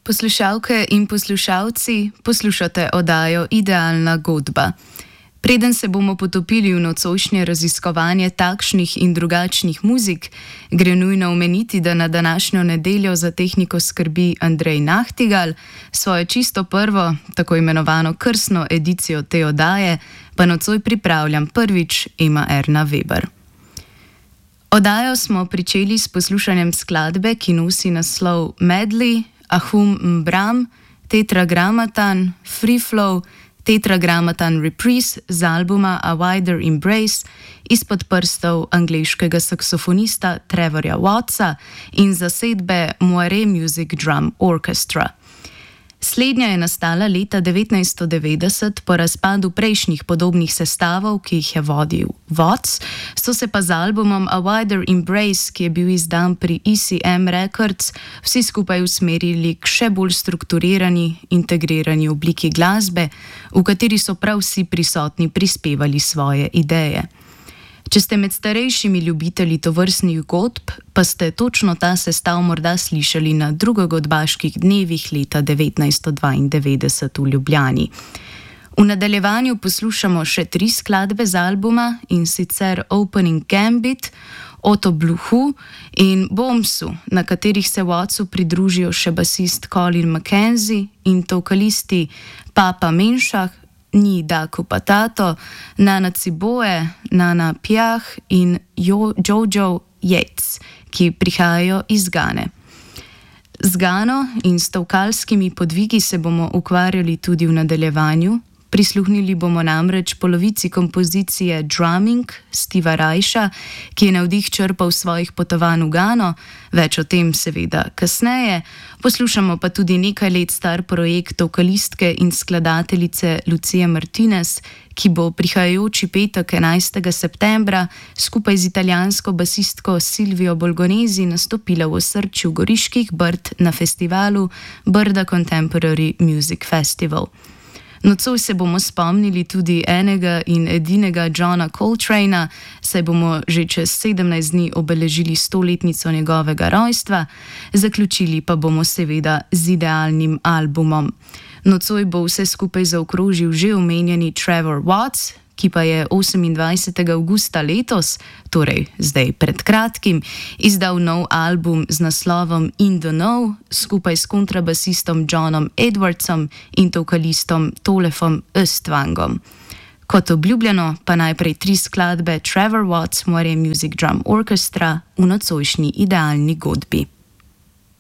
Poslušalke in poslušalci, poslušate oddajo Idealna godba. Preden se bomo potopili v nocojšnje raziskovanje takšnih in drugačnih muzik, gre nujno omeniti, da na današnjo nedeljo za tehniko skrbi Andrej Nahtigal, svojo čisto prvo, tako imenovano krstno edicijo te oddaje, pa nocoj pripravljam prvič Ema Erna Weber. Oddajo smo pričeli s poslušanjem skladbe, ki nosi naslov Medley, Ahum Mbram, Tetragramatan, Free Flow, Tetragramatan Reprise z albuma A Wider Embrace izpod prstov angleškega saksofonista Trevorja Wattsa in zasedbe Moire Music Drum Orchestra. Slednja je nastala leta 1990 po razpadu prejšnjih podobnih sestavov, ki jih je vodil Watts, so se pa z albumom A Wider Embrace, ki je bil izdan pri ECM Records, vsi skupaj usmerili k še bolj strukturirani, integrirani obliki glasbe, v kateri so prav vsi prisotni prispevali svoje ideje. Če ste med starejšimi ljubitelji tovrstnih godb, pa ste točno ta sestav morda slišali na drugogodbaških dnevih leta 1992 v Ljubljani. V nadaljevanju poslušamo še 3 skladbe z albuma, in sicer Opening Gambit, Otto Bluhu in Bombsu, na katerih se Wattsu pridružijo še basist Colin McKenzie in vokalisti Papa Menšah, Ni Daku Patato, Nana Ciboe, Nana Piah in Jojo Yates, ki prihajajo iz Gane. Z Gano in s tolkalskimi podvigi se bomo ukvarjali tudi v nadaljevanju. Prisluhnili bomo namreč polovici kompozicije Drumming Steva Reicha, ki je navdih črpal svojih potovanj v Gano, več o tem seveda kasneje. Poslušamo pa tudi nekaj let star projekt vokalistke in skladateljice Lucije Martinez, ki bo prihajajoči petek 11. septembra skupaj z italijansko basistko Silvio Bolgonesi nastopila v osrčju Goriških Brd na festivalu Brda Contemporary Music Festival. Nocoj se bomo spomnili tudi enega in edinega Johna Coltrana, saj bomo že čez 17 dni obeležili 100-letnico njegovega rojstva, zaključili pa bomo seveda z idealnim albumom. Nocoj bo vse skupaj zaokrožil že omenjeni Trevor Watts, ki pa je 28. avgusta letos, torej zdaj pred kratkim, izdal nov album z naslovom In the Know skupaj s kontrabasistom Johnom Edwardsom in vokalistom Tolefom Östvangom. Kot obljubljeno pa najprej 3 skladbe Trevor Watts Moire Music Drum Orchestra v nocojšnji idealni godbi.